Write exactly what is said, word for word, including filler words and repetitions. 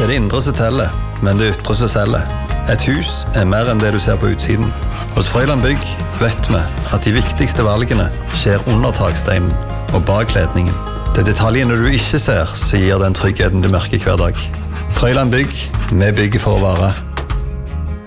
det indre som teller, men det ytre som selger. Et hus er mer enn det du ser på utsiden. Hos Frøyland Bygg vet vi at de viktigste valgene skjer under taksteinen og bak kledningen. Det er detaljene du ikke ser som gir den tryggheten du merker hver dag. Frøyland Bygg, vi bygger for å vare.